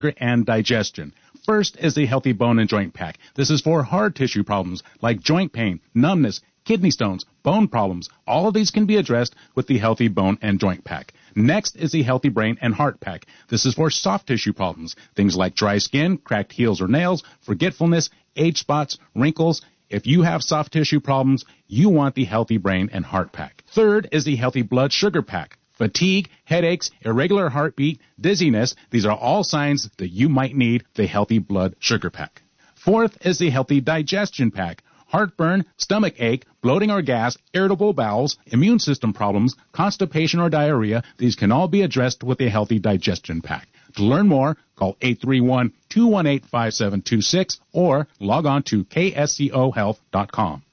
and digestion. First is the Healthy Bone and Joint Pack. This is for hard tissue problems like joint pain, numbness, kidney stones, bone problems. All of these can be addressed with the Healthy Bone and Joint Pack. Next is the Healthy Brain and Heart Pack. This is for soft tissue problems, things like dry skin, cracked heels or nails, forgetfulness, age spots, wrinkles. If you have soft tissue problems, you want the Healthy Brain and Heart Pack. Third is the Healthy Blood Sugar Pack. Fatigue, headaches, irregular heartbeat, dizziness, these are all signs that you might need the Healthy Blood Sugar Pack. Fourth is the Healthy Digestion Pack. Heartburn, stomach ache, bloating or gas, irritable bowels, immune system problems, constipation or diarrhea, these can all be addressed with a Healthy Digestion Pack. To learn more, call 831-218-5726 or log on to kscohealth.com.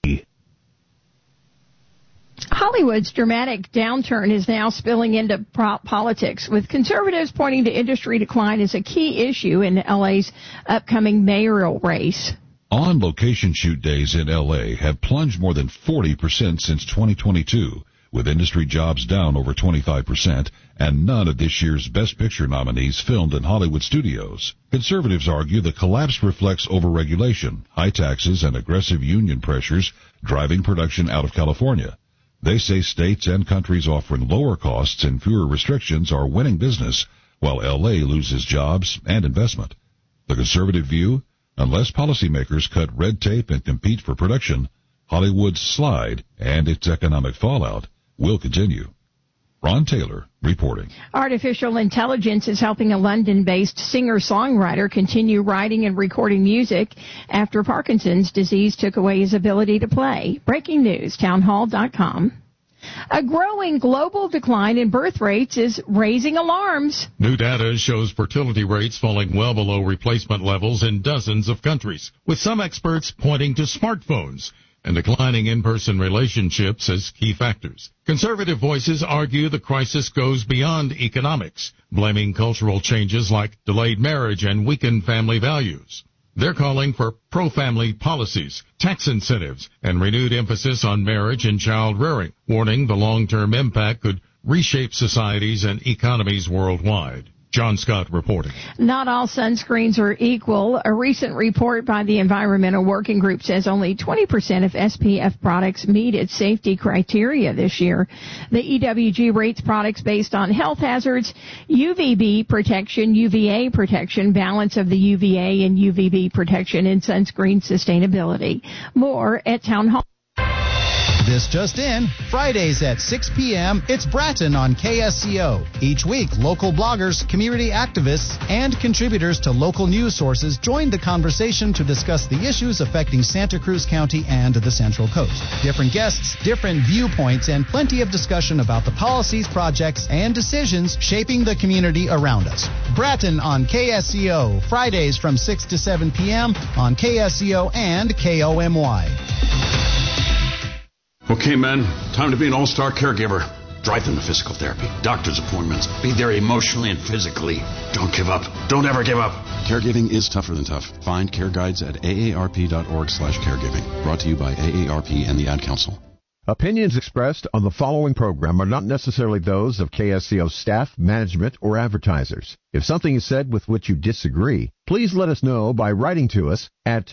Hollywood's dramatic downturn is now spilling into politics, with conservatives pointing to industry decline as a key issue in LA's upcoming mayoral race. On-location shoot days in L.A. have plunged more than 40% since 2022, with industry jobs down over 25%, and none of this year's Best Picture nominees filmed in Hollywood studios. Conservatives argue the collapse reflects overregulation, high taxes, and aggressive union pressures driving production out of California. They say states and countries offering lower costs and fewer restrictions are winning business, while L.A. loses jobs and investment. The conservative view: unless policymakers cut red tape and compete for production, Hollywood's slide and its economic fallout will continue. Ron Taylor reporting. Artificial intelligence is helping a London-based singer-songwriter continue writing and recording music after Parkinson's disease took away his ability to play. Breaking news, townhall.com. A growing global decline in birth rates is raising alarms. New data shows fertility rates falling well below replacement levels in dozens of countries, with some experts pointing to smartphones and declining in-person relationships as key factors. Conservative voices argue the crisis goes beyond economics, blaming cultural changes like delayed marriage and weakened family values. They're calling for pro-family policies, tax incentives, and renewed emphasis on marriage and child rearing, warning the long-term impact could reshape societies and economies worldwide. John Scott reporting. Not all sunscreens are equal. A recent report by the Environmental Working Group says only 20% of SPF products meet its safety criteria this year. The EWG rates products based on health hazards, UVB protection, UVA protection, balance of the UVA and UVB protection, and sunscreen sustainability. More at Town Hall. This just in, Fridays at 6 p.m., it's Bratton on KSCO. Each week, local bloggers, community activists, and contributors to local news sources join the conversation to discuss the issues affecting Santa Cruz County and the Central Coast. Different guests, different viewpoints, and plenty of discussion about the policies, projects, and decisions shaping the community around us. Bratton on KSCO, Fridays from 6 to 7 p.m. on KSCO and KOMY. Okay, men, time to be an all-star caregiver. Drive them to physical therapy, doctor's appointments, be there emotionally and physically. Don't give up. Don't ever give up. Caregiving is tougher than tough. Find care guides at aarp.org/caregiving. Brought to you by AARP and the Ad Council. Opinions expressed on the following program are not necessarily those of KSCO staff, management, or advertisers. If something is said with which you disagree, please let us know by writing to us at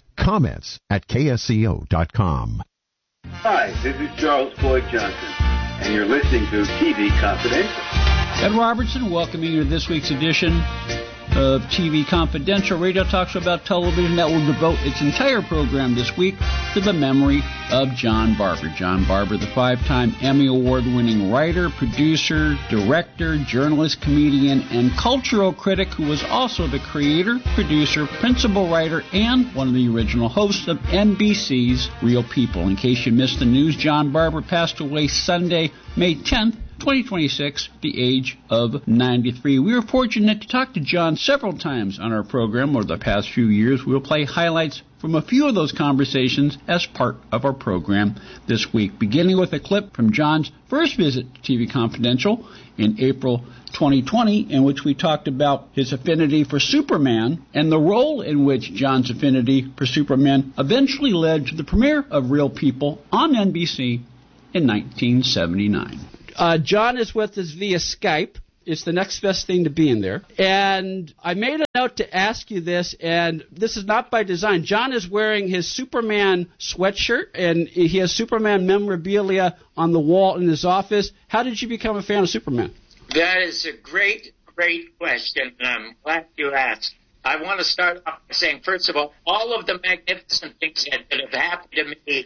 comments@ksco.com. Hi, this is Charles Floyd Johnson, and you're listening to TV Confidential. Ed Robertson welcoming you to this week's edition of TV Confidential, radio talk show about television that will devote its entire program this week to the memory of John Barber. John Barber, the 5-time Emmy Award-winning writer, producer, director, journalist, comedian, and cultural critic who was also the creator, producer, principal writer, and one of the original hosts of NBC's Real People. In case you missed the news, John Barber passed away Sunday, May 10th, 2026, the age of 93. We were fortunate to talk to John several times on our program over the past few years. We'll play highlights from a few of those conversations as part of our program this week, beginning with a clip from John's first visit to TV Confidential in April 2020, in which we talked about his affinity for Superman and the role in which John's affinity for Superman eventually led to the premiere of Real People on NBC in 1979. John is with us via Skype, It's the next best thing to being there. And I made a note to ask you this, and this is not by design. John is wearing his Superman sweatshirt, and he has Superman memorabilia on the wall in his office. How did you become a fan of Superman? That is a great question, and I'm glad you asked. I want to start off by saying, first of all of the magnificent things that have happened to me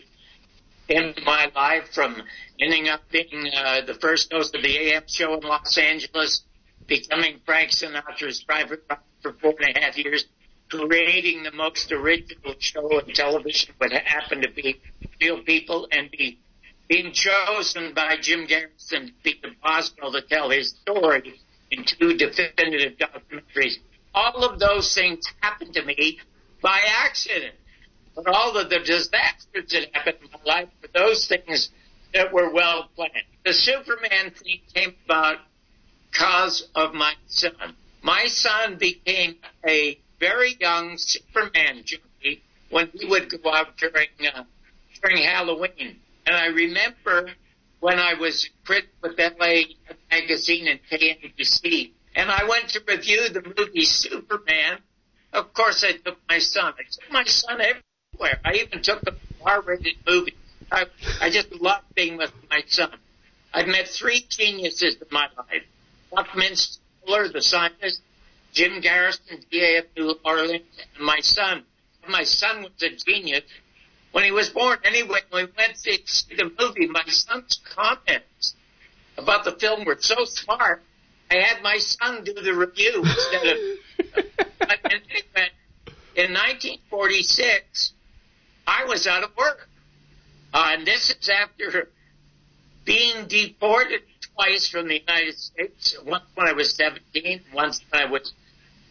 in my life, from ending up being the first host of the AM show in Los Angeles, becoming Frank Sinatra's private for 4.5 years, creating the most original show in television, what happened to be Real People, and being chosen by Jim Garrison to be the Boswell to tell his story in 2 definitive documentaries. All of those things happened to me by accident. But all of the disasters that happened in my life were those things that were well planned. The Superman thing came about because of my son. My son became a very young Superman junkie when he would go out during Halloween. And I remember when I was critic with LA Magazine and KNBC, and I went to review the movie Superman. Of course, I took my son. I took my son everywhere. I even took him to R-rated movies. I just loved being with my son. I've met 3 geniuses in my life. Buckminster Fuller, the scientist, Jim Garrison, DA of New Orleans, and my son. My son was a genius when he was born. Anyway, when we went to see the movie, my son's comments about the film were so smart, I had my son do the review instead of... Anyway, in 1946, I was out of work. And this is after being deported twice from the United States, once when I was 17, once when I was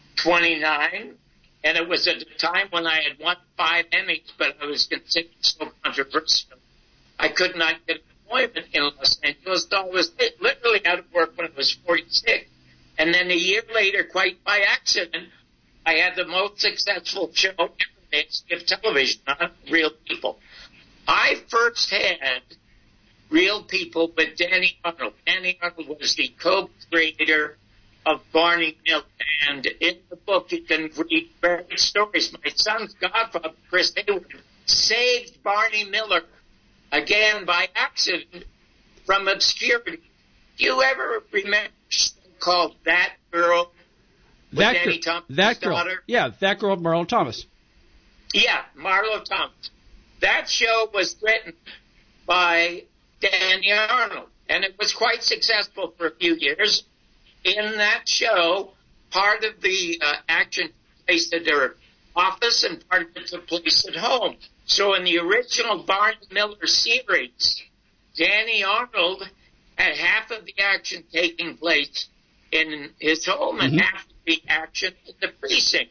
29. And it was at a time when I had won 5 Emmys, but I was considered so controversial. I could not get an employment in Los Angeles, so I was literally out of work when I was 46. And then a year later, quite by accident, I had the most successful show ever made of television on Real People. I first had Real People with Danny Arnold. Danny Arnold was the co-creator of Barney Miller, and in the book you can read great stories. My son's godfather, Chris Hayward, saved Barney Miller, again by accident, from obscurity. Do you ever remember a show called That Girl with Danny Thomas' daughter? Yeah, That Girl, Marlo Thomas. Yeah, Marlo Thomas. That show was written by Danny Arnold, and it was quite successful for a few years. In that show, part of the action took place at their office and part of it took place at home. So in the original Barney Miller series, Danny Arnold had half of the action taking place in his home and half of the action in the precinct.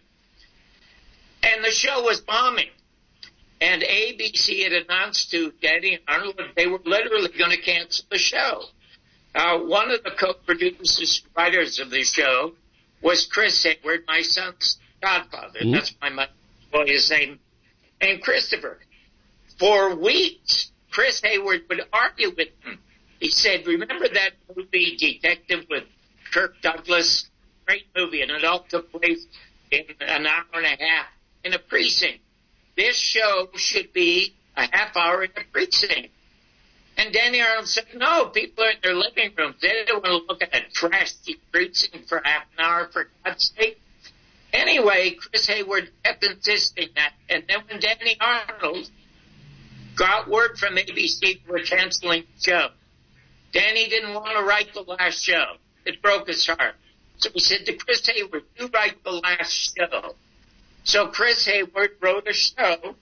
And the show was bombing. And ABC had announced to Danny Arnold that they were literally going to cancel the show. One of the co-producers, writers of the show, was Chris Hayward, my son's godfather. That's my boy's name, and Christopher. For weeks, Chris Hayward would argue with him. He said, remember that movie, Detective, with Kirk Douglas? Great movie, and it all took place in an hour and a half in a precinct. This show should be a half hour in a precinct. And Danny Arnold said, no, people are in their living rooms. They don't want to look at a trashy precinct for half an hour, for God's sake. Anyway, Chris Hayward kept insisting that. And then when Danny Arnold got word from ABC they were canceling the show, Danny didn't want to write the last show. It broke his heart. So he said to Chris Hayward, you write the last show. So Chris Hayward wrote a show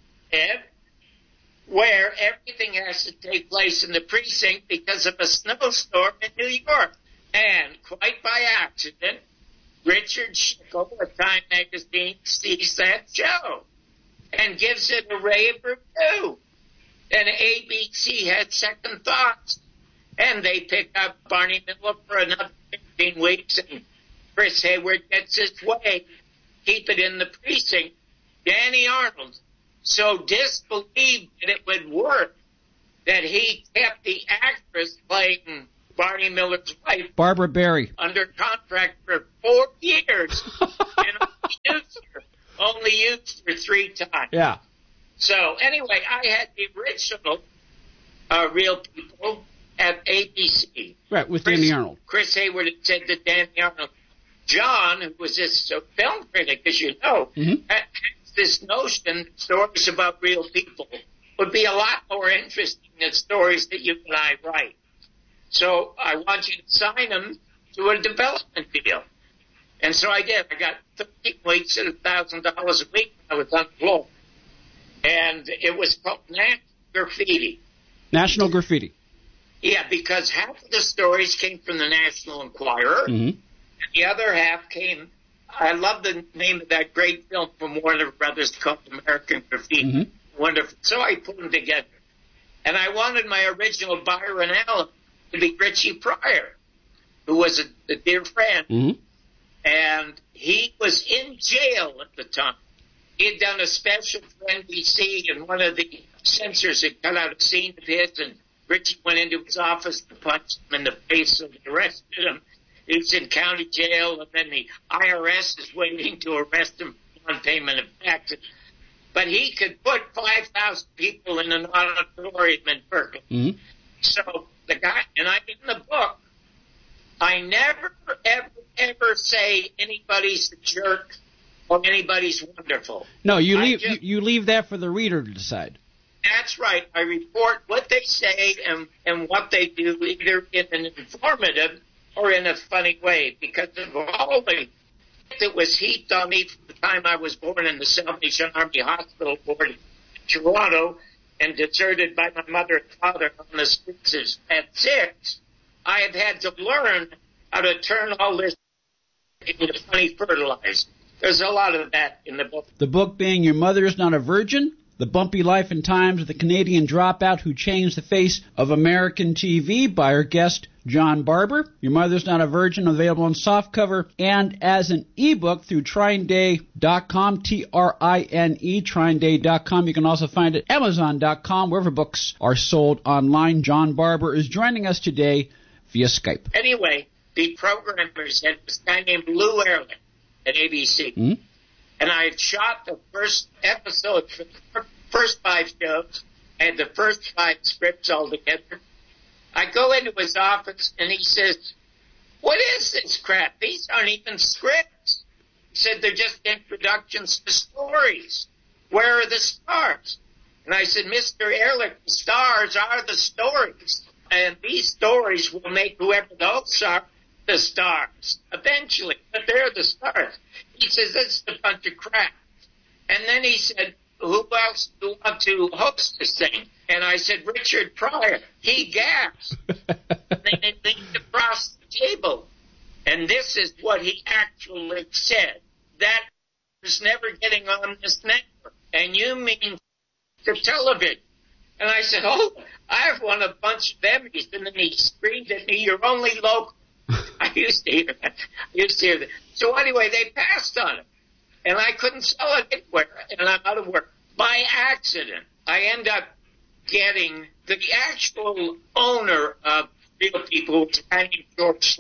where everything has to take place in the precinct because of a snowstorm in New York. And quite by accident, Richard Schickel of Time Magazine sees that show and gives it a rave review. And ABC had second thoughts. And they pick up Barney Miller for another 15 weeks, and Chris Hayward gets his way. Keep it in the precinct. Danny Arnold so disbelieved that it would work that he kept the actress playing Barney Miller's wife, Barbara Berry, under contract for 4 years, and only used her 3 times. Yeah. So anyway, I had the original Real People at ABC. Right, with Danny Arnold. Chris Hayward had said to Danny Arnold, John, who was this film critic, as you know, has this notion that stories about real people would be a lot more interesting than stories that you and I write. So I want you to sign them to a development deal. And so I did. I got 13 weeks at $1,000 a week when I was unemployed. And it was called National Graffiti. National Graffiti. Yeah, because half of the stories came from the National Enquirer, and the other half came, I love the name of that great film from Warner Brothers called American Graffiti. Wonderful. So I put them together. And I wanted my original Byron Allen to be Richie Pryor, who was a dear friend. And he was in jail at the time. He had done a special for NBC, and one of the censors had cut out a scene of his, and Richie went into his office to punch him in the face, and they arrested him. He was in county jail, and then the IRS is waiting to arrest him for non-payment of taxes. But he could put 5,000 people in an auditorium in Berkeley. So the guy, and in the book, I never, ever say anybody's a jerk or anybody's wonderful. No, you leave that for the reader to decide. That's right. I report what they say and what they do, either in an informative or in a funny way, because of all that was heaped on me from the time I was born in the Salvation Army Hospital Board in Toronto and deserted by my mother and father on the streets at 6. I have had to learn how to turn all this into funny fertilizer. There's a lot of that in the book. The book being Your Mother is Not a Virgin, The Bumpy Life and Times of the Canadian Dropout Who Changed the Face of American TV by our guest, John Barber. Your Mother's Not a Virgin, available in softcover and as an ebook through TrineDay.com, T-R-I-N-E, TrineDay.com. You can also find it at Amazon.com, wherever books are sold online. John Barber is joining us today via Skype. Anyway, the programmers had this guy named Lou Ehrlich at ABC. And I had shot the first episode for the first 5 shows. I had the first 5 scripts all together. I go into his office, and he says, what is this crap? These aren't even scripts. He said, they're just introductions to stories. Where are the stars? And I said, Mr. Ehrlich, the stars are the stories. And these stories will make whoever those are the stars eventually. But they're the stars. He says, this is a bunch of crap. And then he said, who else do you want to host this thing? And I said, Richard Pryor. He gasped. They leaned across the table. And this is what he actually said. That is never getting on this network. And you mean the television. And I said, oh, I've won a bunch of Emmys. And then he screamed at me, you're only local. I used to hear that. So anyway, they passed on it. And I couldn't sell it anywhere. And I'm out of work. By accident, I end up getting the actual owner of Real People, was a guy named George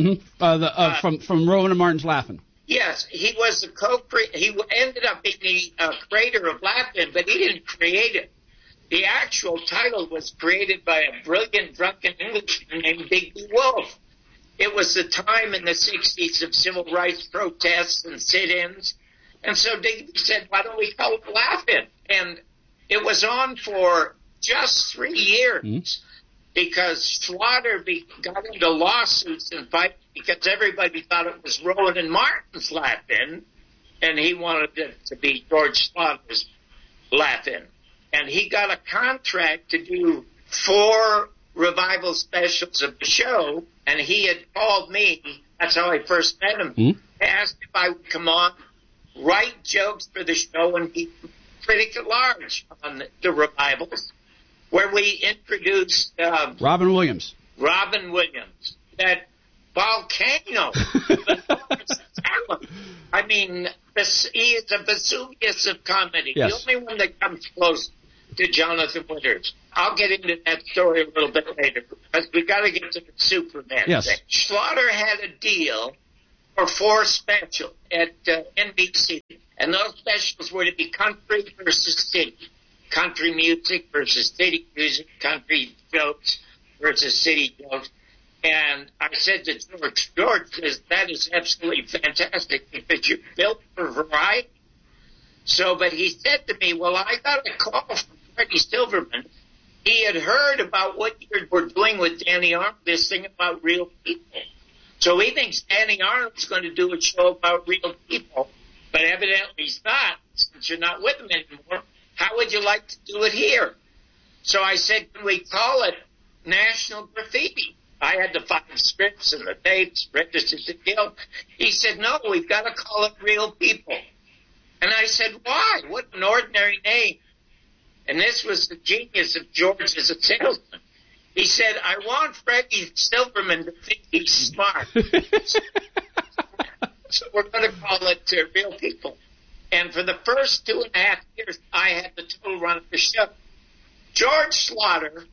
Slaughter. From Rowan and Martin's Laugh-In. Yes, he was the co-creator. He ended up being the creator of Laugh-In, but he didn't create it. The actual title was created by a brilliant drunken Englishman named Digby Wolf. It was the time in the 60s of civil rights protests and sit-ins. And so Digby said, why don't we call it Laugh-In? And it was on for just 3 years because Slaughter got into lawsuits and fights because everybody thought it was Rowan and Martin's Laugh-In, and he wanted it to be George Slaughter's Laugh-In. And he got a contract to do 4 revival specials of the show, and he had called me. That's how I first met him. Asked if I would come on, write jokes for the show, and be critic at large on the revivals, where we introduced Robin Williams. That volcano. I mean, he is a Vesuvius of comedy. Yes. The only one that comes close. to Jonathan Winters. I'll get into that story a little bit later, because we got to get to the Superman thing. Slaughter had a deal for 4 specials at NBC, and those specials were to be country versus city, country music versus city music, country jokes versus city jokes. And I said to George, that is absolutely fantastic because you're built for variety. So, but he said to me, well, I got a call from Freddie Silverman. He had heard about what you were doing with Danny Arnold, this thing about real people. So he thinks Danny Arnold's going to do a show about real people, but evidently he's not, since you're not with him anymore. How would you like to do it here? So I said, can we call it National Graffiti? I had the 5 scripts and the tapes, registered the deal. He said, no, we've got to call it Real People. And I said, why? What an ordinary name. And this was the genius of George as a salesman. He said, I want Freddie Silverman to think he's smart. So we're going to call it Real People. And for the first 2.5 years, I had the total run of the show. George Slaughter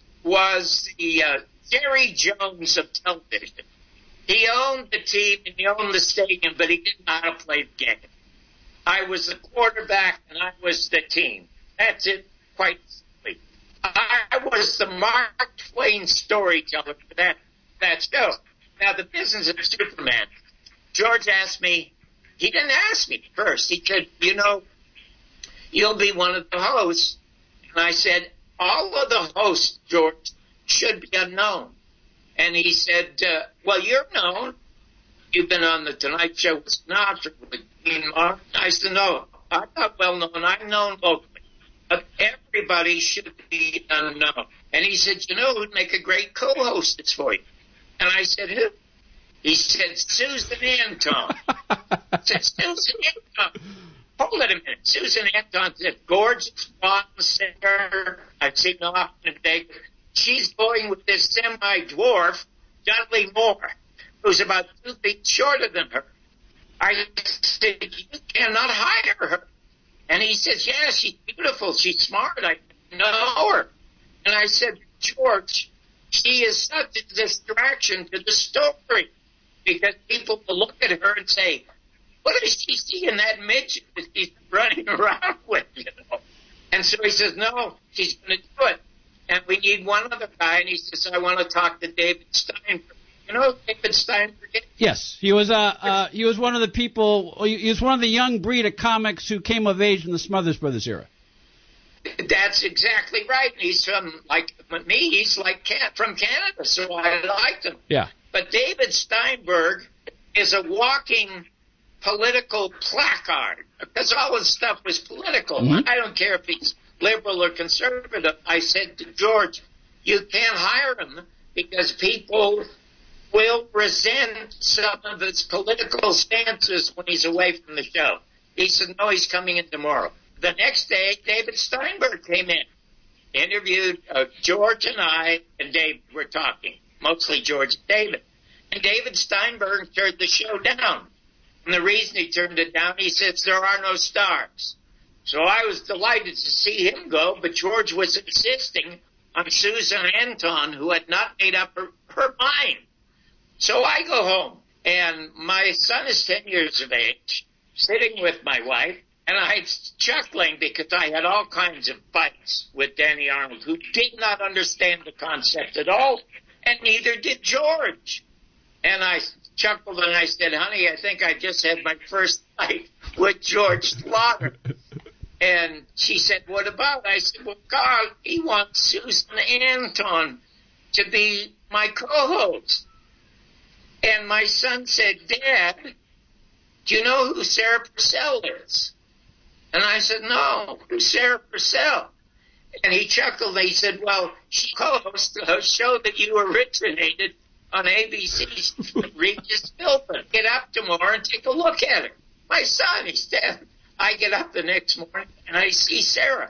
was the Jerry Jones of television. He owned the team and he owned the stadium, but he didn't know how to play the game. I was the quarterback and I was the team. That's it, quite simply. I was the Mark Twain storyteller for that show. Now, the business of Superman, George asked me, he didn't ask me first. He said, you know, you'll be one of the hosts. And I said, all of the hosts, George, should be unknown. And he said, well, you're known. You've been on the Tonight Show with Sinatra, with Dean Martin. I said, no, I'm not well known. I'm known locally. But everybody should be unknown. And he said, you know who'd make a great co-hostess for you? And I said, who? He said, Susan Anton. I said, Susan Anton. Hold it a minute. Susan Anton said, gorgeous, blonde singer. I've seen her often in Vegas. She's going with this semi-dwarf, Dudley Moore, who's about 2 feet shorter than her. I said, you cannot hire her. And he says, yeah, she's beautiful. She's smart. I know her. And I said, George, she is such a distraction to the story because people will look at her and say, what does she see in that midget that she's running around with, you know? And so he says, no, she's going to do it. And we need one other guy. And he says, I want to talk to David Steinberg. You know who David Steinberg is? Yes, he was one of the people. He was one of the young breed of comics who came of age in the Smothers Brothers era. That's exactly right. He's from me. He's from Canada, so I liked him. Yeah. But David Steinberg is a walking political placard because all his stuff was political. Mm-hmm. I don't care if he's liberal or conservative. I said to George, you can't hire him because people will resent some of his political stances when he's away from the show. He said, no, he's coming in tomorrow. The next day, David Steinberg came in, interviewed George and I, and Dave were talking, mostly George and David. And David Steinberg turned the show down. And the reason he turned it down, he says, there are no stars. So I was delighted to see him go, but George was insisting on Susan Anton, who had not made up her mind. So I go home, and my son is 10 years of age, sitting with my wife, and I'm chuckling because I had all kinds of fights with Danny Arnold, who did not understand the concept at all, and neither did George. And I chuckled and I said, honey, I think I just had my first fight with George Slaughter. And she said, what about? I said, well, Carl, he wants Susan Anton to be my co-host. And my son said, Dad, do you know who Sarah Purcell is? And I said, no, who's Sarah Purcell? And he chuckled and he said, well, she co-hosts a show that you originated on ABC's Regis Philbin. Get up tomorrow and take a look at her. My son, he's 10. I get up the next morning and I see Sarah.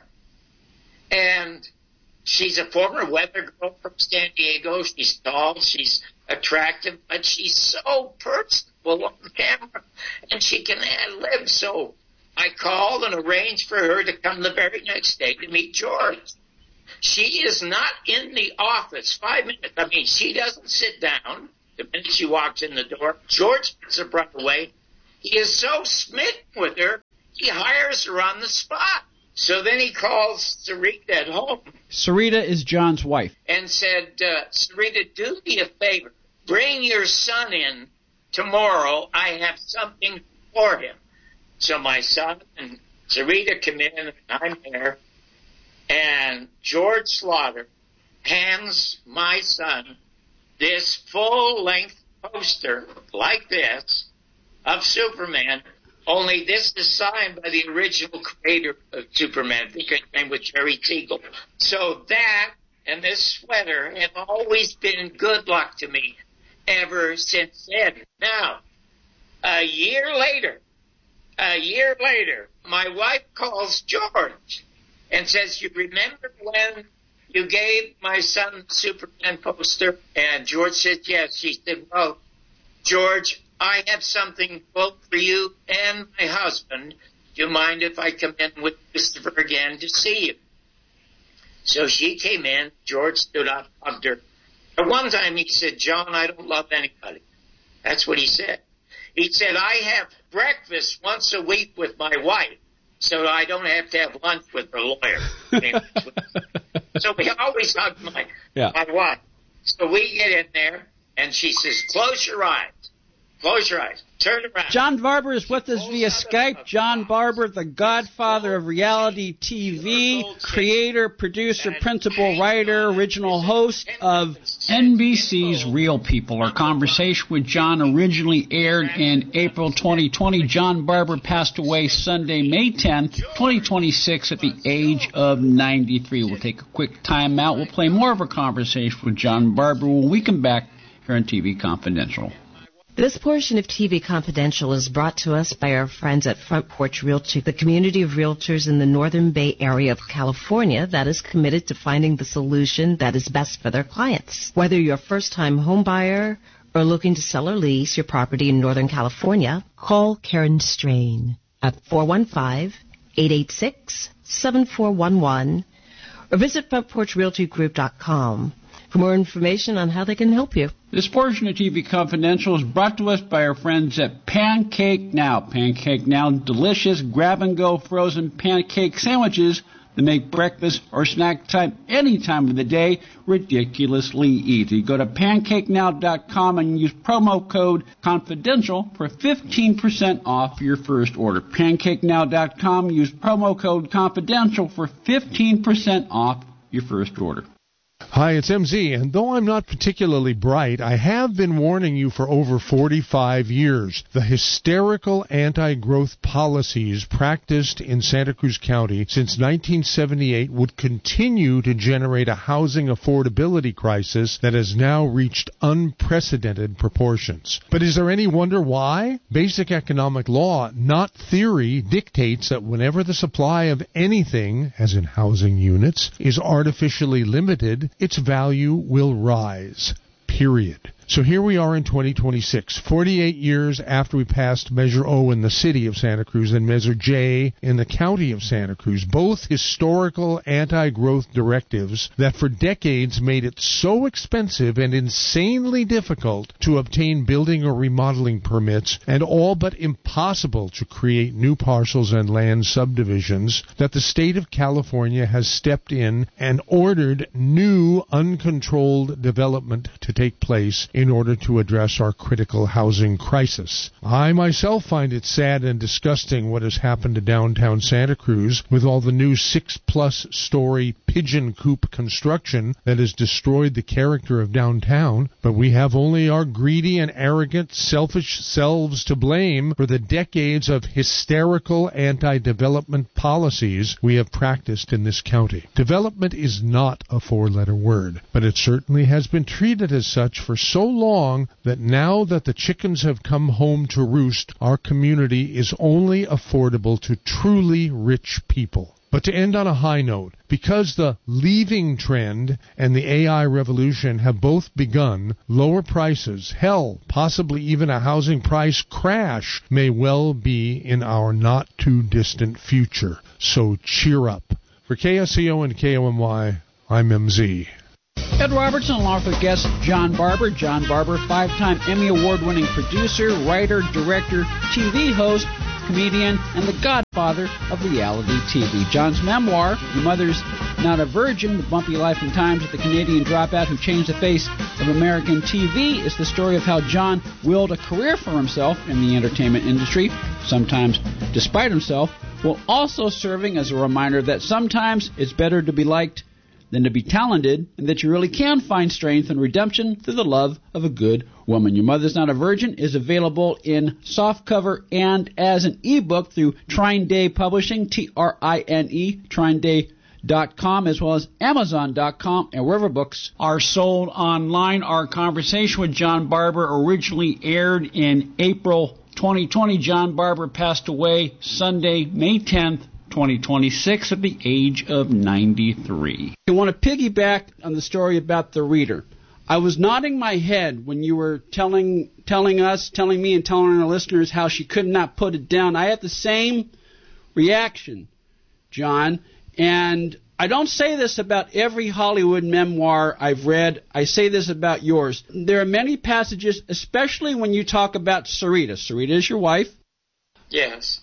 And she's a former weather girl from San Diego. She's tall, she's attractive, but she's so personable on camera. And she can ad-lib so I called and arranged for her to come the very next day to meet George. She is not in the office 5 minutes. I mean, she doesn't sit down the minute she walks in the door. George gets her right away. He is so smitten with her, he hires her on the spot. So then he calls Sarita at home. Sarita is John's wife. And said, Sarita, do me a favor. Bring your son in tomorrow. I have something for him. So my son and Sarita come in, and I'm there. And George Slaughter hands my son this full-length poster like this of Superman, only this is signed by the original creator of Superman. I think his name was Jerry Siegel. So that and this sweater have always been good luck to me ever since then. Now, a year later, my wife calls George and says, you remember when you gave my son the Superman poster? And George said, yes. She said, well, George, I have something both for you and my husband. Do you mind if I come in with Christopher again to see you? So she came in. George stood up, hugged her. At one time he said, John, I don't love anybody. That's what he said. He said, I have breakfast once a week with my wife, so I don't have to have lunch with her lawyer. So we always hug my wife. So we get in there, and she says, close your eyes. Close your eyes. Turn around. John Barber is with us via Skype. John Barber, the godfather of reality TV, creator, producer, principal writer, original host of NBC's Real People. Our conversation with John originally aired in April 2020. John Barber passed away Sunday, May 10th, 2026 at the age of 93. We'll take a quick time out. We'll play more of a conversation with John Barber when we come back here on TV Confidential. This portion of TV Confidential is brought to us by our friends at Front Porch Realty, the community of realtors in the Northern Bay Area of California that is committed to finding the solution that is best for their clients. Whether you're a first-time home buyer or looking to sell or lease your property in Northern California, call Karen Strain at 415-886-7411 or visit frontporchrealtygroup.com for more information on how they can help you. This portion of TV Confidential is brought to us by our friends at Pancake Now. Pancake Now, delicious grab-and-go frozen pancake sandwiches that make breakfast or snack time any time of the day ridiculously easy. Go to PancakeNow.com and use promo code CONFIDENTIAL for 15% off your first order. PancakeNow.com, use promo code CONFIDENTIAL for 15% off your first order. Hi, it's MZ, and though I'm not particularly bright, I have been warning you for over 45 years. The hysterical anti-growth policies practiced in Santa Cruz County since 1978 would continue to generate a housing affordability crisis that has now reached unprecedented proportions. But is there any wonder why? Basic economic law, not theory, dictates that whenever the supply of anything, as in housing units, is artificially limited, its value will rise, period. So here we are in 2026, 48 years after we passed Measure O in the city of Santa Cruz and Measure J in the county of Santa Cruz, both historical anti-growth directives that for decades made it so expensive and insanely difficult to obtain building or remodeling permits and all but impossible to create new parcels and land subdivisions that the state of California has stepped in and ordered new uncontrolled development to take place in order to address our critical housing crisis. I myself find it sad and disgusting what has happened to downtown Santa Cruz with all the new 6+ story pigeon coop construction that has destroyed the character of downtown, but we have only our greedy and arrogant, selfish selves to blame for the decades of hysterical anti-development policies we have practiced in this county. Development is not a 4-letter word, but it certainly has been treated as such for so long that now that the chickens have come home to roost, our community is only affordable to truly rich people. But to end on a high note, because the leaving trend and the AI revolution have both begun, lower prices, hell, possibly even a housing price crash may well be in our not-too-distant future. So cheer up. For KSCO and KOMY, I'm MZ. Ed Robertson, along with guest John Barber. John Barber, 5-time Emmy Award-winning producer, writer, director, TV host, comedian, and the godfather of reality TV. John's memoir, Your Mother's Not a Virgin, The Bumpy Life and Times of the Canadian Dropout Who Changed the Face of American TV, is the story of how John willed a career for himself in the entertainment industry, sometimes despite himself, while also serving as a reminder that sometimes it's better to be liked than to be talented, and that you really can find strength and redemption through the love of a good woman. Your Mother's Not a Virgin is available in softcover and as an ebook through Trine Day Publishing, Trine, TrineDay.com, as well as Amazon.com, and wherever books are sold online. Our conversation with John Barber originally aired in April 2020. John Barber passed away Sunday, May 10th, 2026, at the age of 93. I want to piggyback on the story about the reader. I was nodding my head when you were telling me and telling our listeners how she could not put it down. I had the same reaction, John, and I don't say this about every Hollywood memoir I've read. I say this about yours. There are many passages, especially when you talk about Sarita. Sarita is your wife. Yes.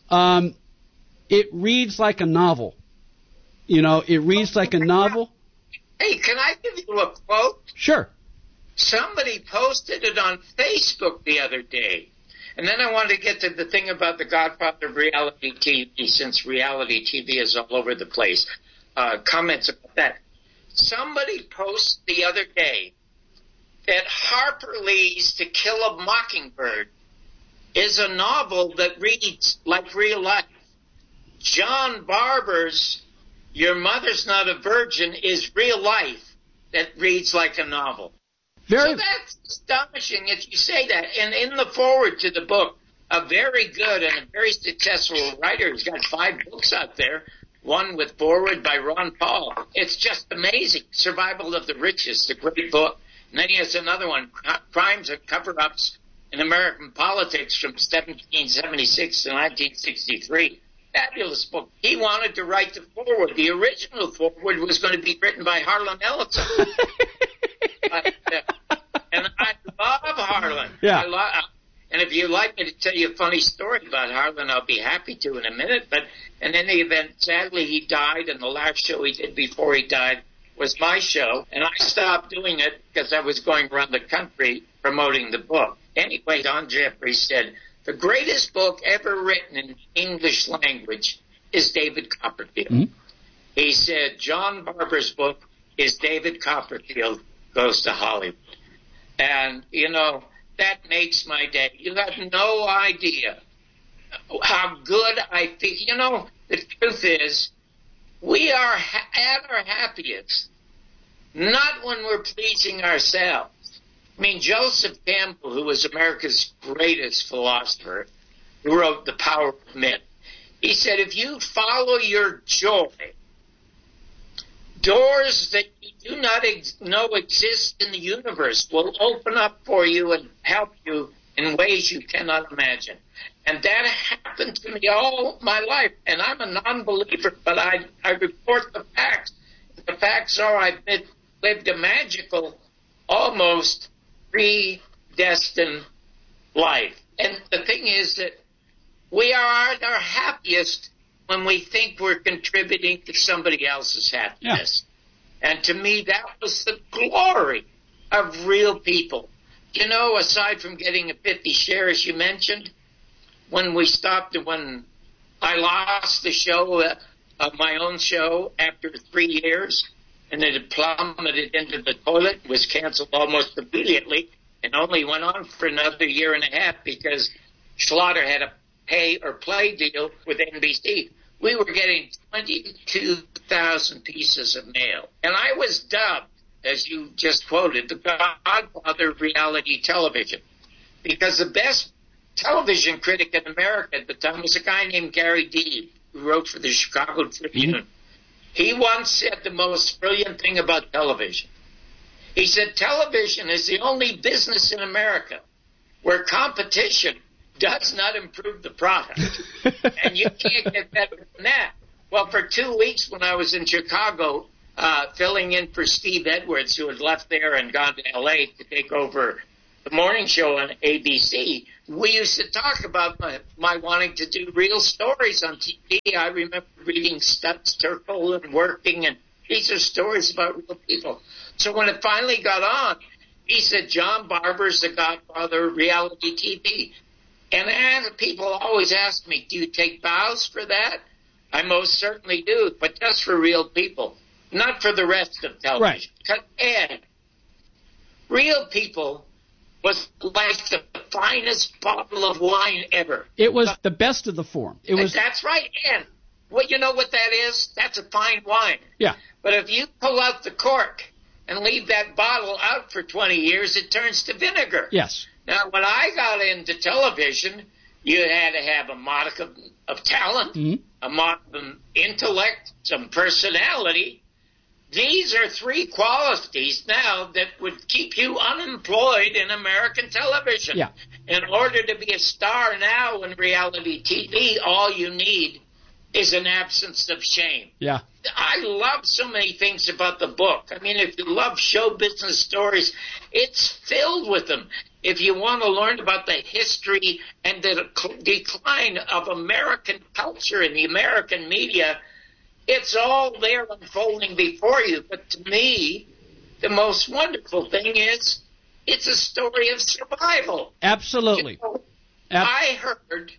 It reads like a novel. You know, it reads like a novel. Hey, can I give you a quote? Sure. Somebody posted it on Facebook the other day. And then I wanted to get to the thing about the godfather of reality TV, since reality TV is all over the place. Comments about that. Somebody posted the other day that Harper Lee's To Kill a Mockingbird is a novel that reads like real life. John Barber's Your Mother's Not a Virgin is real life that reads like a novel. So that's astonishing that you say that. And in the foreword to the book, a very good and a very successful writer who's got 5 books out there, one with foreword by Ron Paul. It's just amazing. Survival of the Richest, a great book. And then he has another one, Crimes and Cover-Ups in American Politics from 1776 to 1963. Fabulous book. He wanted to write the foreword. The original foreword was going to be written by Harlan Ellison. And I love Harlan. Yeah. And if you'd like me to tell you a funny story about Harlan, I'll be happy to in a minute. But in any event, sadly he died, and the last show he did before he died was my show. And I stopped doing it because I was going around the country promoting the book. Anyway, Don Jeffries said, the greatest book ever written in English language is David Copperfield. Mm-hmm. He said, John Barber's book is David Copperfield Goes to Hollywood. And, you know, that makes my day. You have no idea how good I feel. You know, the truth is, we are at our happiest, not when we're pleasing ourselves. I mean, Joseph Campbell, who was America's greatest philosopher, who wrote The Power of Myth, he said, if you follow your joy, doors that you do not know exist in the universe will open up for you and help you in ways you cannot imagine. And that happened to me all my life. And I'm a non-believer, but I report the facts. The facts are I've lived a magical, almost predestined life. And the thing is that we are at our happiest when we think we're contributing to somebody else's happiness. Yeah. And to me, that was the glory of real people. You know, aside from getting a 50 shares you mentioned, when I lost the show, my own show, after 3 years, and it had plummeted into the toilet, was canceled almost immediately, and only went on for another year and a half because Schlatter had a pay-or-play deal with NBC. We were getting 22,000 pieces of mail. And I was dubbed, as you just quoted, the godfather of reality television. Because the best television critic in America at the time was a guy named Gary Deeb, who wrote for the Chicago Tribune. Mm-hmm. He once said the most brilliant thing about television. He said television is the only business in America where competition does not improve the product. And you can't get better than that. Well, for 2 weeks when I was in Chicago, filling in for Steve Edwards, who had left there and gone to L.A. to take over the morning show on ABC, we used to talk about my wanting to do real stories on TV. I remember reading Stutz Terkel and Working, and these are stories about real people. So when it finally got on, he said, John Barber's the godfather of reality TV. And people always ask me, do you take bows for that? I most certainly do, but just for real people, not for the rest of television. Right. And Real People was like the finest bottle of wine ever. It was the best of the form. It was. That's right. And you know what that is? That's a fine wine. Yeah. But if you pull out the cork and leave that bottle out for 20 years, it turns to vinegar. Yes. Now, when I got into television, you had to have a modicum of talent, a modicum of intellect, some personality. These are three qualities now that would keep you unemployed in American television. Yeah. In order to be a star now in reality TV, all you need is an absence of shame. Yeah. I love so many things about the book. I mean, if you love show business stories, it's filled with them. If you want to learn about the history and the decline of American culture and the American media, it's all there unfolding before you. But to me, the most wonderful thing is it's a story of survival. Absolutely. I heard,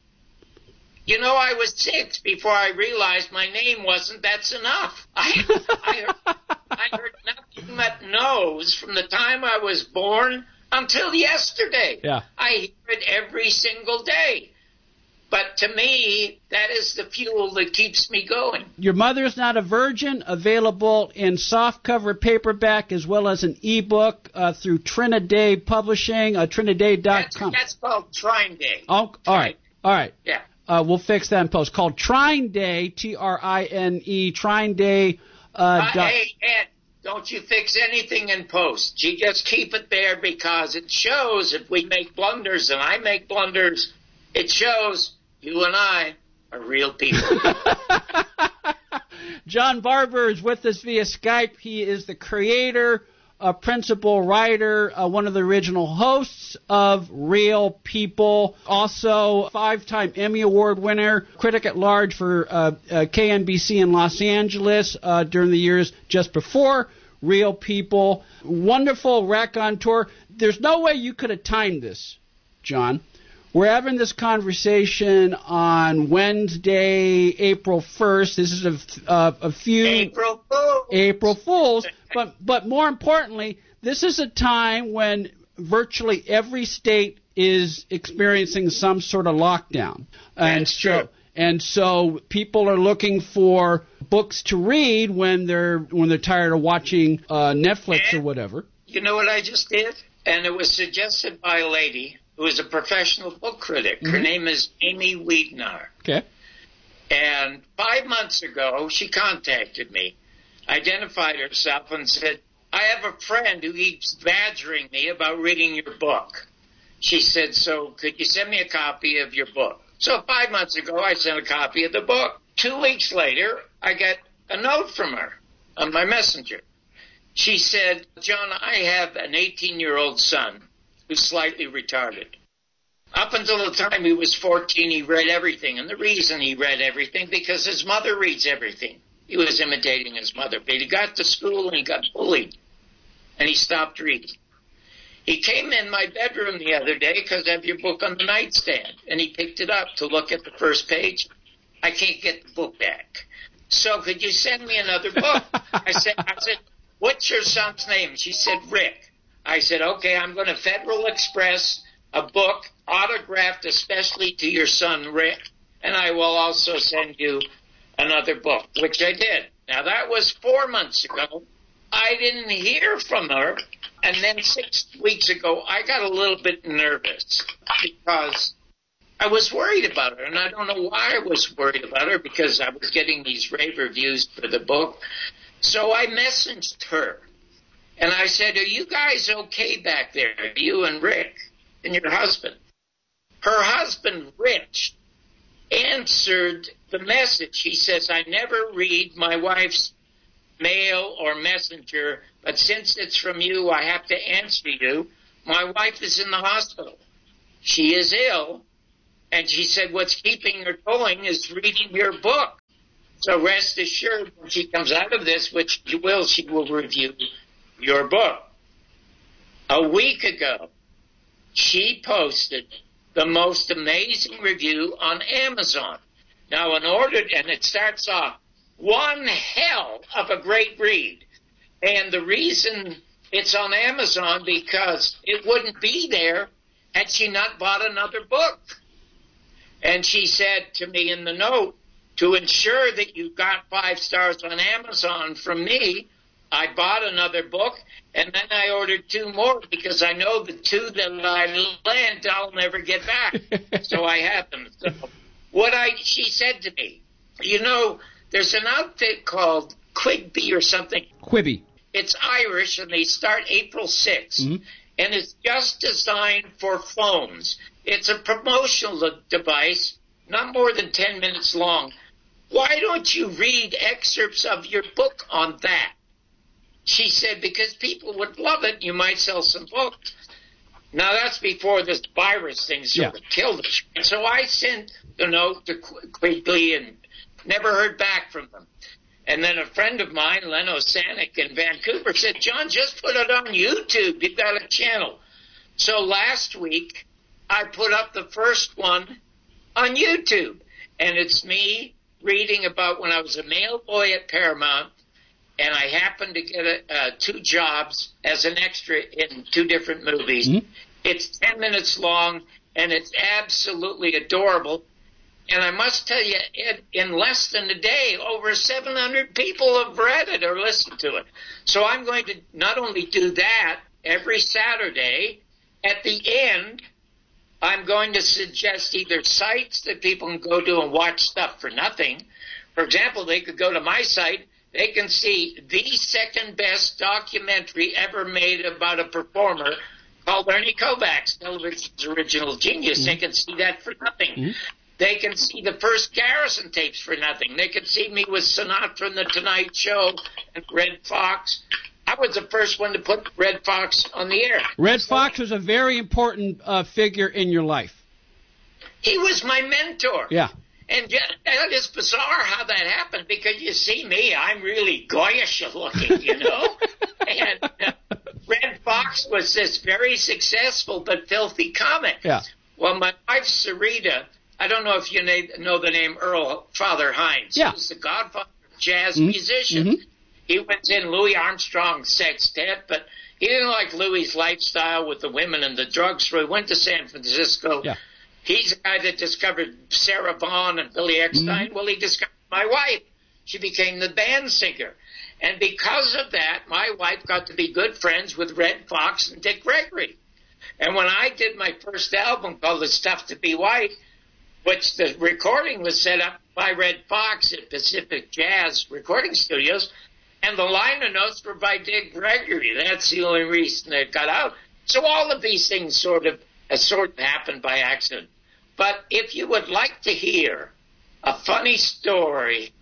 I was 6 before I realized my name wasn't That's Enough. I heard nothing but no's from the time I was born until yesterday. Yeah. I hear it every single day. But to me, that is the fuel that keeps me going. Your Mother's Not a Virgin, available in softcover paperback as well as an ebook through Trinaday Publishing, Trinaday.com. That's called Trine Day. Oh, all right. Yeah. We'll fix that in post. Called Trine Day, Trine, Trine Day. Hey, Ed, don't you fix anything in post. You just keep it there because it shows if we make blunders, and I make blunders, it shows you and I are real people. John Barber is with us via Skype. He is the creator, principal writer, one of the original hosts of Real People. Also, 5-time Emmy Award winner, critic at large for KNBC in Los Angeles during the years just before Real People. Wonderful raconteur. There's no way you could have timed this, John. We're having this conversation on Wednesday, April 1st. This is a few April Fools. But more importantly, this is a time when virtually every state is experiencing some sort of lockdown. That's true. And so people are looking for books to read when they're tired of watching Netflix or whatever. You know what I just did? And it was suggested by a lady who is a professional book critic. Her name is Amy Wiednar. Okay. And 5 months ago, she contacted me, identified herself, and said, I have a friend who keeps badgering me about reading your book. She said, so could you send me a copy of your book? So 5 months ago, I sent a copy of the book. 2 weeks later, I get a note from her on my messenger. She said, John, I have an 18-year-old son who's slightly retarded. Up until the time he was 14, he read everything. And the reason he read everything, because his mother reads everything. He was imitating his mother. But he got to school and he got bullied. And he stopped reading. He came in my bedroom the other day because I have your book on the nightstand. And he picked it up to look at the first page. I can't get the book back. So could you send me another book? I said, what's your son's name? She said, Rick. I said, okay, I'm going to Federal Express a book autographed especially to your son, Rick, and I will also send you another book, which I did. Now, that was 4 months ago. I didn't hear from her, and then 6 weeks ago, I got a little bit nervous because I was worried about her, and I don't know why I was worried about her, because I was getting these rave reviews for the book. So I messaged her, and I said, are you guys okay back there, you and Rick and your husband? Her husband, Rich, answered the message. He says, I never read my wife's mail or messenger, but since it's from you, I have to answer you. My wife is in the hospital. She is ill. And she said, what's keeping her going is reading your book. So rest assured, when she comes out of this, which she will review your book. A week ago, she posted the most amazing review on Amazon. Now, and it starts off, one hell of a great read. And the reason it's on Amazon, because it wouldn't be there had she not bought another book. And she said to me in the note, to ensure that you got 5 stars on Amazon from me, I bought another book, and then I ordered 2 more, because I know the 2 that I lent I'll never get back. So I have them. So she said to me, there's an outfit called Quibi or something. Quibi. It's Irish, and they start April 6th. Mm-hmm. And it's just designed for phones. It's a promotional device, not more than 10 minutes long. Why don't you read excerpts of your book on that? She said, because people would love it. You might sell some books. Now, that's before this virus thing sort of killed us. And so I sent the note to Quigley and never heard back from them. And then a friend of mine, Leno Sanic in Vancouver, said, John, just put it on YouTube. You've got a channel. So last week, I put up the first one on YouTube. And it's me reading about when I was a mail boy at Paramount, and I happened to get 2 jobs as an extra in 2 different movies. Mm-hmm. It's 10 minutes long, and it's absolutely adorable. And I must tell you, in less than a day, over 700 people have read it or listened to it. So I'm going to not only do that every Saturday, at the end, I'm going to suggest either sites that people can go to and watch stuff for nothing. For example, they could go to my site. They can see the second best documentary ever made about a performer called Ernie Kovacs, television's original genius. Mm-hmm. They can see that for nothing. Mm-hmm. They can see the first Garrison tapes for nothing. They can see me with Sinatra and The Tonight Show and Red Fox. I was the first one to put Red Fox on the air. Red Fox was a very important figure in your life. He was my mentor. Yeah. And it is bizarre how that happened, because you see me, I'm really Goyish looking, And Red Fox was this very successful but filthy comic. Yeah. Well, my wife, Sarita, I don't know if you know the name Earl Father Hines. Yeah. He was the godfather of jazz musician. Mm-hmm. He was in Louis Armstrong's sextet, but he didn't like Louis's lifestyle with the women and the drugs, so he went to San Francisco. Yeah. He's the guy that discovered Sarah Vaughan and Billy Eckstine. Mm-hmm. Well, he discovered my wife. She became the band singer. And because of that, my wife got to be good friends with Red Fox and Dick Gregory. And when I did my first album called The Stuff to Be White, which the recording was set up by Red Fox at Pacific Jazz Recording Studios, and the liner notes were by Dick Gregory. That's the only reason it got out. So all of these things sort of happened by accident. But if you would like to hear a funny story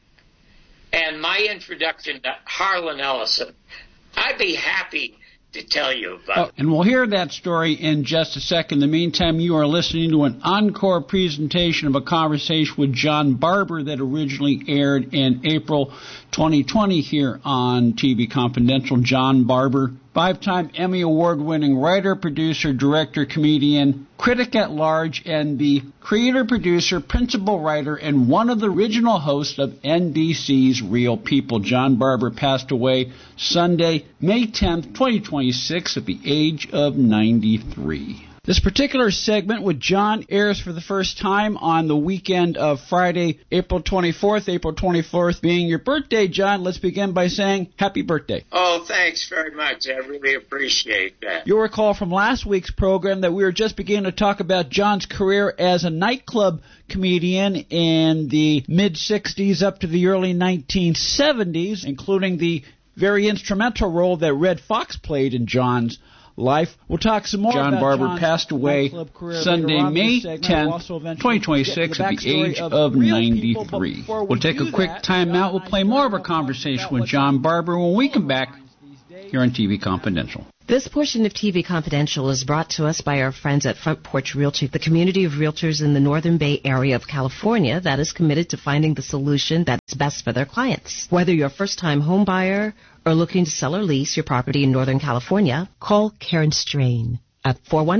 and my introduction to Harlan Ellison, I'd be happy to tell you about it. And we'll hear that story in just a second. In the meantime, you are listening to an encore presentation of a conversation with John Barber that originally aired in April 2020 here on TV Confidential. John Barber, 5-time Emmy Award-winning writer, producer, director, comedian, critic at large, and the creator, producer, principal writer, and one of the original hosts of NBC's Real People. John Barber passed away Sunday, May 10th, 2026, at the age of 93. This particular segment with John airs for the first time on the weekend of Friday, April 24th. April 24th being your birthday, John. Let's begin by saying happy birthday. Oh, thanks very much. I really appreciate that. You'll recall from last week's program that we were just beginning to talk about John's career as a nightclub comedian in the mid-'60s up to the early 1970s, including the very instrumental role that Red Fox played in John's life. We'll talk some more about Barber John's passed away Sunday, May 10th, 2026 at the age of 93. We'll take a quick time out. We'll play more of our conversation with John Barber when we come back here on TV Confidential. This portion of TV Confidential is brought to us by our friends at Front Porch Realty, the community of realtors in the Northern Bay area of California that is committed to finding the solution that's best for their clients. Whether you're a first-time home buyer or looking to sell or lease your property in Northern California, call Karen Strain at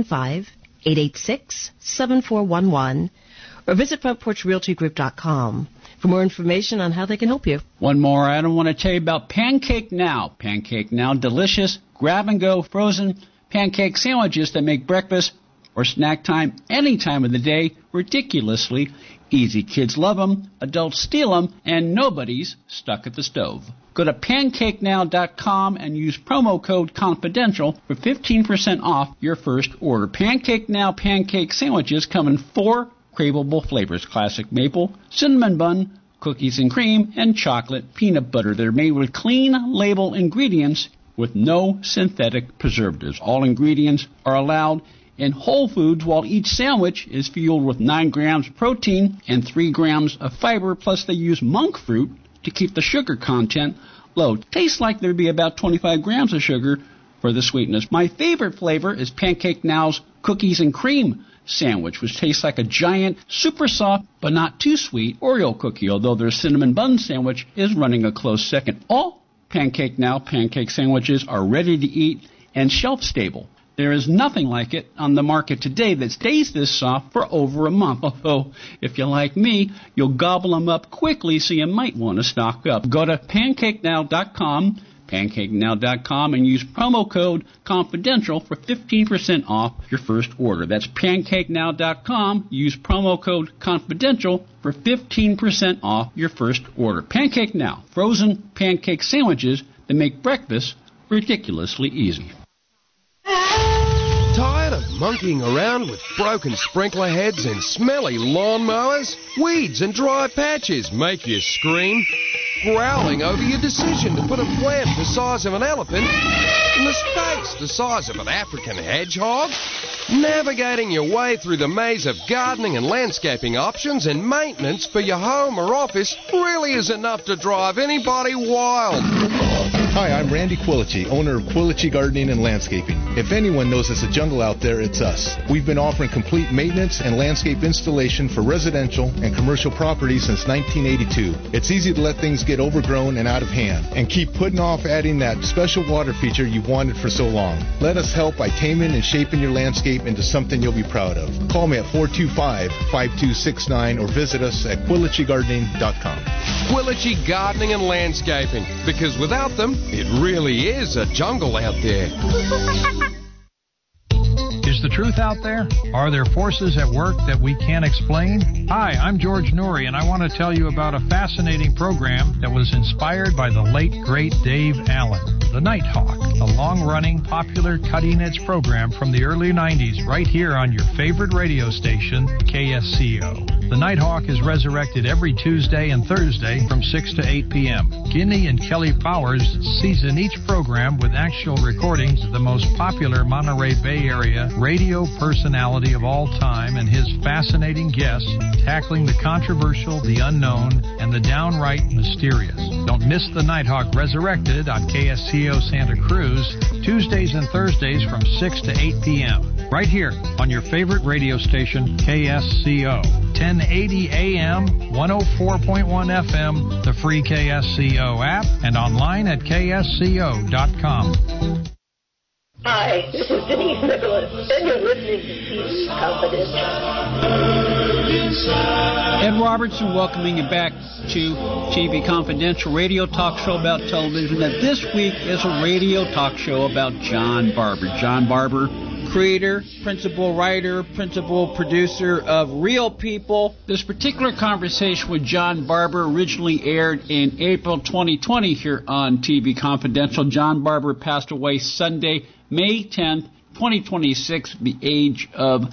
415-886-7411 or visit FrontPorchRealtyGroup.com for more information on how they can help you. One more item I want to tell you about Pancake Now. Pancake Now, delicious, grab-and-go, frozen pancake sandwiches that make breakfast or snack time any time of the day ridiculously easy. Kids love them, adults steal them, and nobody's stuck at the stove. Go to PancakeNow.com and use promo code CONFIDENTIAL for 15% off your first order. Pancake Now pancake sandwiches come in 4 craveable flavors: classic maple, cinnamon bun, cookies and cream, and chocolate peanut butter. They're made with clean label ingredients with no synthetic preservatives. All ingredients are allowed in Whole Foods, while each sandwich is fueled with 9 grams of protein and 3 grams of fiber, plus they use monk fruit to keep the sugar content low. Tastes like there'd be about 25 grams of sugar for the sweetness. My favorite flavor is Pancake Now's cookies and cream sandwich, which tastes like a giant, super soft, but not too sweet Oreo cookie, although their cinnamon bun sandwich is running a close second. All Pancake Now pancake sandwiches are ready to eat and shelf-stable. There is nothing like it on the market today that stays this soft for over a month. Although, if you're like me, you'll gobble them up quickly, so you might want to stock up. Go to PancakeNow.com, PancakeNow.com, and use promo code CONFIDENTIAL for 15% off your first order. That's PancakeNow.com. Use promo code CONFIDENTIAL for 15% off your first order. Pancake Now, frozen pancake sandwiches that make breakfast ridiculously easy. Tired of monkeying around with broken sprinkler heads and smelly lawnmowers? Weeds and dry patches make you scream. Growling over your decision to put a plant the size of an elephant in the space the size of an African hedgehog? Navigating your way through the maze of gardening and landscaping options and maintenance for your home or office really is enough to drive anybody wild. Hi, I'm Randy Quilici, owner of Quilici Gardening and Landscaping. If anyone knows it's a jungle out there, it's us. We've been offering complete maintenance and landscape installation for residential and commercial properties since 1982. It's easy to let things get overgrown and out of hand and keep putting off adding that special water feature you've wanted for so long. Let us help by taming and shaping your landscape into something you'll be proud of. Call me at 425-5269 or visit us at QuiliciGardening.com. Quilici Gardening and Landscaping, because without them, it really is a jungle out there. Is the truth out there? Are there forces at work that we can't explain? Hi, I'm George Noory, and I want to tell you about a fascinating program that was inspired by the late, great Dave Allen. The Nighthawk, a long-running, popular, cutting-edge program from the early 90s right here on your favorite radio station, KSCO. The Nighthawk is resurrected every Tuesday and Thursday from 6 to 8 p.m. Guinea and Kelly Powers season each program with actual recordings of the most popular Monterey Bay Area radio personality of all time and his fascinating guests tackling the controversial, the unknown, and the downright mysterious. Don't miss the Nighthawk Resurrected on KSCO Santa Cruz, Tuesdays and Thursdays from 6 to 8 p.m. Right here on your favorite radio station, KSCO. 1080 AM, 104.1 FM, the free KSCO app, and online at KSCO.com. Hi, this is Denise Nicholas, and you're listening to TV Confidential. Ed Robertson welcoming you back to TV Confidential, radio talk show about television that this week is a radio talk show about John Barber. John Barber, creator, principal writer, principal producer of Real People. This particular conversation with John Barber originally aired in April 2020 here on TV Confidential. John Barber passed away Sunday, May 10th, 2026, the age of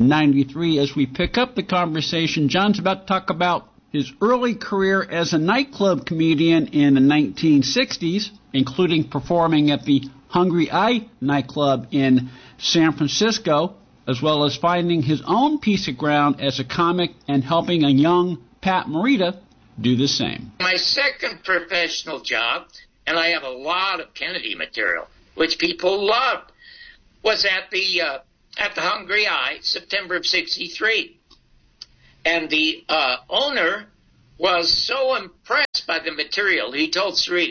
93. As we pick up the conversation, John's about to talk about his early career as a nightclub comedian in the 1960s, including performing at the Hungry Eye nightclub in San Francisco, as well as finding his own piece of ground as a comic and helping a young Pat Morita do the same. My second professional job, and I have a lot of Kennedy material, which people loved, was at the Hungry Eye, September of '63. And the owner was so impressed by the material, he told Sarita,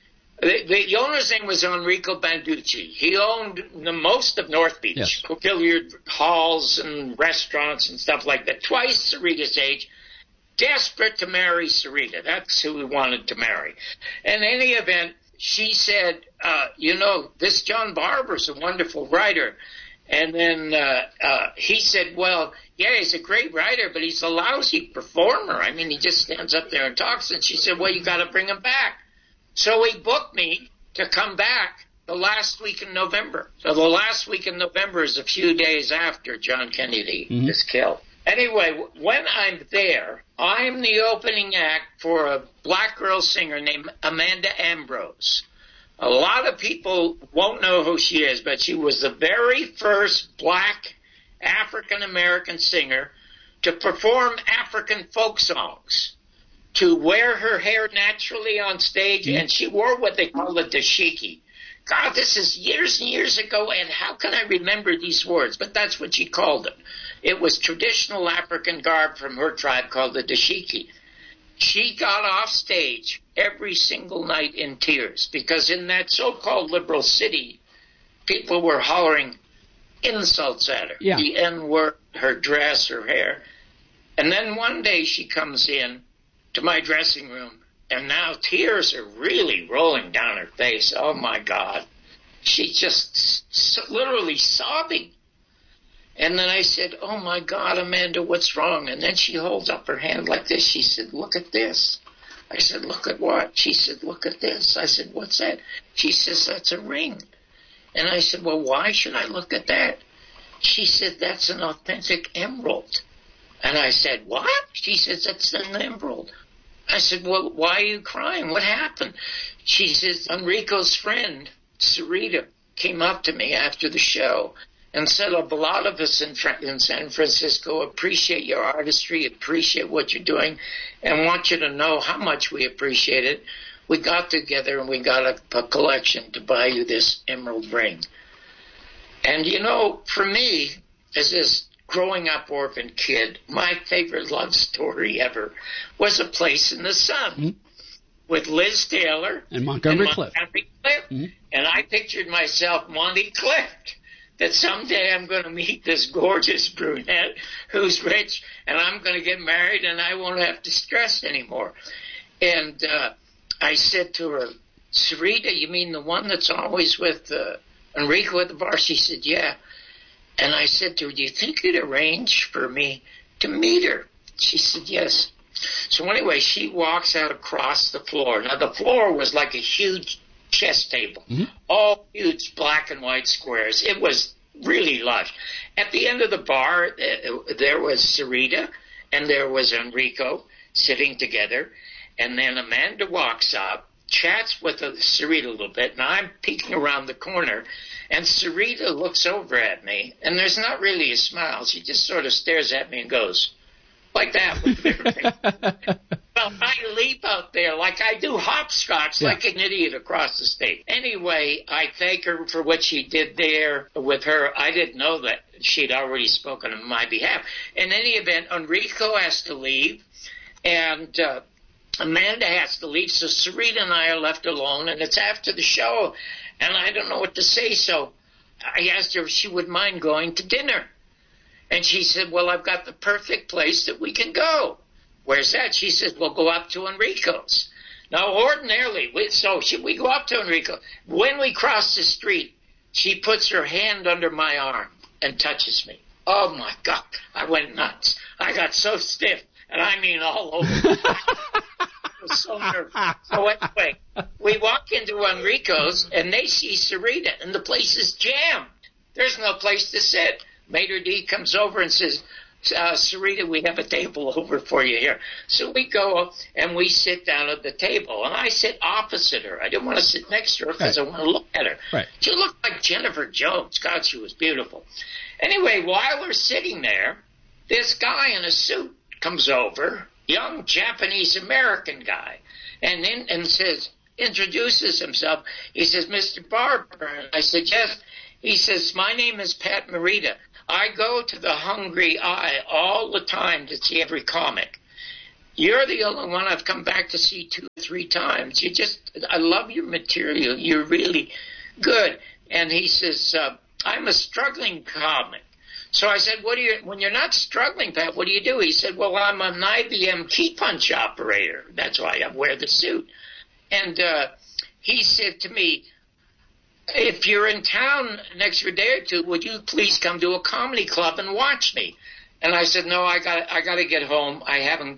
the owner's name was Enrico Banducci. He owned the most of North Beach, yes, billiard halls and restaurants and stuff like that. Twice Sarita's age, desperate to marry Sarita. That's who he wanted to marry. In any event, she said, this John Barber's a wonderful writer. And then he said, well, yeah, he's a great writer, but he's a lousy performer. I mean, he just stands up there and talks. And she said, well, you got to bring him back. So he booked me to come back the last week in November. So the last week in November is a few days after John Kennedy is killed. Anyway, when I'm there, I'm the opening act for a black girl singer named Amanda Ambrose. A lot of people won't know who she is, but she was the very first black African-American singer to perform African folk songs, to wear her hair naturally on stage, and she wore what they call a dashiki. God, this is years and years ago, and how can I remember these words? But that's what she called it. It was traditional African garb from her tribe called the dashiki. She got off stage every single night in tears because in that so-called liberal city, people were hollering insults at her. Yeah. The N-word, her dress, her hair. And then one day she comes in to my dressing room, and now tears are really rolling down her face. Oh, my God. She's just literally sobbing. And then I said, oh, my God, Amanda, what's wrong? And then she holds up her hand like this. She said, look at this. I said, look at what? She said, look at this. I said, what's that? She says, that's a ring. And I said, well, why should I look at that? She said, that's an authentic emerald. And I said, what? She says, that's an emerald. I said, well, why are you crying? What happened? She says, Enrico's friend, Sarita, came up to me after the show and said, a lot of us in San Francisco appreciate your artistry, appreciate what you're doing, and want you to know how much we appreciate it. We got together and we got a collection to buy you this emerald ring. And, for me, as this growing up orphan kid, my favorite love story ever was A Place in the Sun with Liz Taylor and Montgomery Clift. And I pictured myself Monty Clift, that someday I'm going to meet this gorgeous brunette who's rich, and I'm going to get married, and I won't have to stress anymore. And I said to her, Sarita, you mean the one that's always with Enrico at the bar? She said, yeah. And I said to her, do you think you'd arrange for me to meet her? She said, yes. So anyway, she walks out across the floor. Now, the floor was like a huge chess table, all huge black and white squares. It was really lush. At the end of the bar, there was Sarita and there was Enrico sitting together. And then Amanda walks up, chats with Sarita a little bit, and I'm peeking around the corner. And Sarita looks over at me, and there's not really a smile. She just sort of stares at me and goes, like that. Well, I leap out there like I do hopscotch, like an idiot across the stage. Anyway, I thank her for what she did there with her. I didn't know that she'd already spoken on my behalf. In any event, Enrico has to leave, and Amanda has to leave, so Sarita and I are left alone, and it's after the show, and I don't know what to say, so I asked her if she would mind going to dinner. And she said, well, I've got the perfect place that we can go. Where's that? She says, we'll go up to Enrico's. Now, ordinarily, so we go up to Enrico. When we cross the street, she puts her hand under my arm and touches me. Oh, my God. I went nuts. I got so stiff, and I mean all over. I was so nervous. So anyway, we walk into Enrico's, and they see Sarita, and the place is jammed. There's no place to sit. Mater D comes over and says, Sarita, we have a table over for you here. So we go and we sit down at the table, and I sit opposite her. I didn't want to sit next to her because I want to look at her. Right. She looked like Jennifer Jones. God, she was beautiful. Anyway, while we're sitting there, this guy in a suit comes over, young Japanese-American guy, and introduces himself. He says, Mr. Barber. And I said, yes. He says, my name is Pat Morita. I go to the Hungry Eye all the time to see every comic. You're the only one I've come back to see 2 or 3 times. I love your material. You're really good. And he says, I'm a struggling comic. So I said, when you're not struggling, Pat, what do you do? He said, well, I'm an IBM key punch operator. That's why I wear the suit. And he said to me, if you're in town next day or two, would you please come to a comedy club and watch me? And I said, no, I got to get home. I haven't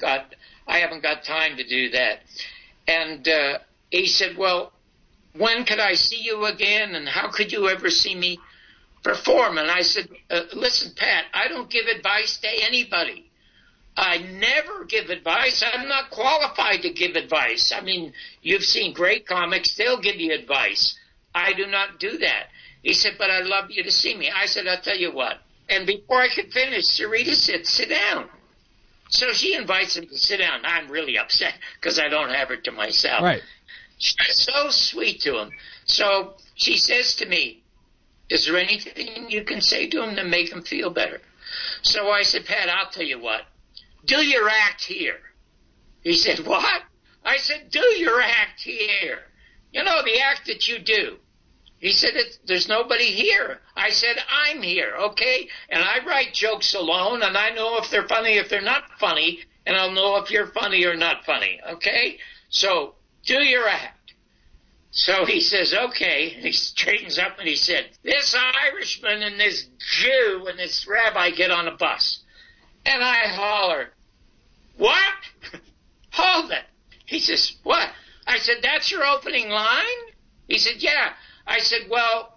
got time to do that. And he said, well, when could I see you again? And how could you ever see me perform? And I said, listen, Pat, I don't give advice to anybody. I never give advice. I'm not qualified to give advice. I mean, you've seen great comics. They'll give you advice. I do not do that. He said, but I'd love you to see me. I said, I'll tell you what. And before I could finish, Sarita said, sit down. So she invites him to sit down. I'm really upset because I don't have her to myself. Right. She's so sweet to him. So she says to me, is there anything you can say to him to make him feel better? So I said, Pat, I'll tell you what. Do your act here. He said, what? I said, do your act here. You know, the act that you do. He said, there's nobody here. I said, I'm here, okay? And I write jokes alone, and I know if they're funny, if they're not funny, and I'll know if you're funny or not funny, okay? So do your act. So he says, okay. And he straightens up and he said, this Irishman and this Jew and this rabbi get on a bus. And I holler, what? Hold it. He says, what? I said, that's your opening line? He said, yeah. I said, well,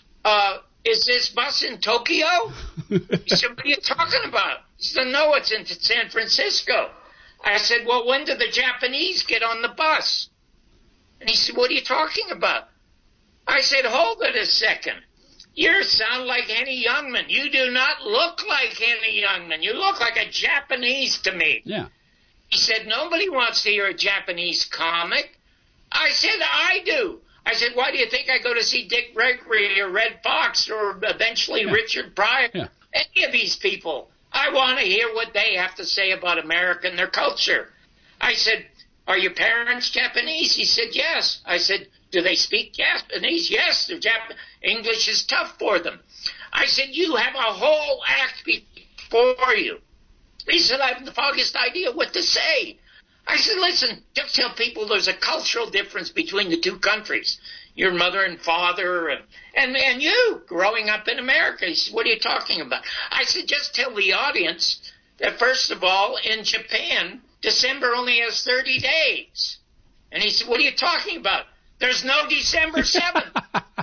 is this bus in Tokyo? He said, what are you talking about? He said, no, it's in San Francisco. I said, well, when do the Japanese get on the bus? And he said, what are you talking about? I said, hold it a second. You sound like Henny Youngman. You do not look like Henny Youngman. You look like a Japanese to me. Yeah. He said, nobody wants to hear a Japanese comic. I said, I do. I said, why do you think I go to see Dick Gregory or Red Fox or eventually Richard Pryor? Yeah. Any of these people. I want to hear what they have to say about America and their culture. I said, are your parents Japanese? He said, yes. I said, do they speak Japanese? Yes. English is tough for them. I said, you have a whole act before you. He said, I have the foggiest idea what to say. I said, listen, just tell people there's a cultural difference between the two countries. Your mother and father and you growing up in America. He said, what are you talking about? I said, just tell the audience that, first of all, in Japan, December only has 30 days. And he said, what are you talking about? There's no December 7th.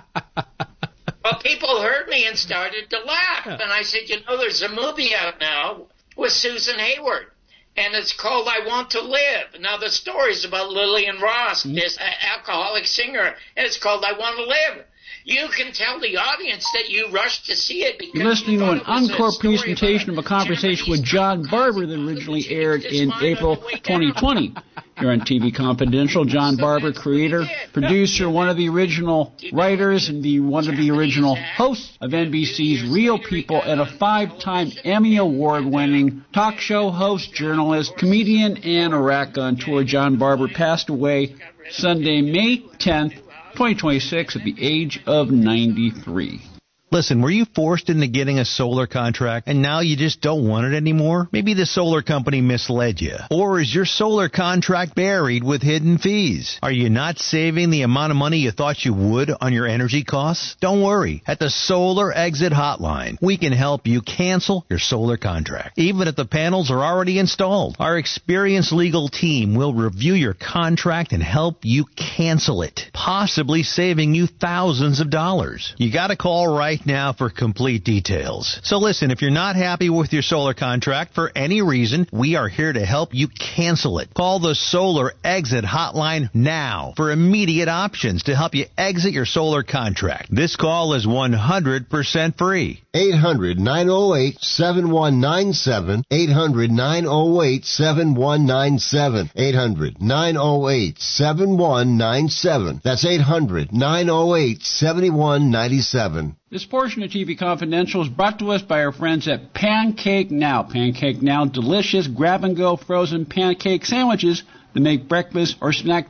Well, people heard me and started to laugh. And I said, you know, there's a movie out now with Susan Hayward. And it's called I Want to Live. Now, the story is about Lillian Ross, this alcoholic singer, and it's called I Want to Live. You can tell the audience that you rushed to see it because you're listening to an encore presentation of a conversation with John Barber that originally aired in April 2020. Here on TV Confidential, John Barber, creator, producer, one of the original writers, and one of the original hosts of NBC's Real People, and a 5-time Emmy Award-winning talk show host, journalist, comedian, and a raconteur. John Barber passed away Sunday, May 10th, 2026, at the age of 93. Listen, were you forced into getting a solar contract and now you just don't want it anymore? Maybe the solar company misled you. Or is your solar contract buried with hidden fees? Are you not saving the amount of money you thought you would on your energy costs? Don't worry. At the Solar Exit Hotline, we can help you cancel your solar contract, even if the panels are already installed. Our experienced legal team will review your contract and help you cancel it, possibly saving you thousands of dollars. You got to call right now for complete details. So listen, if you're not happy with your solar contract for any reason, we are here to help you cancel it. Call the Solar Exit Hotline now for immediate options to help you exit your solar contract. This call is 100% free. 800-908-7197. 800-908-7197. 800-908-7197. That's 800-908-7197. This portion of TV Confidential is brought to us by our friends at Pancake Now. Pancake Now, delicious grab-and-go frozen pancake sandwiches that make breakfast or snack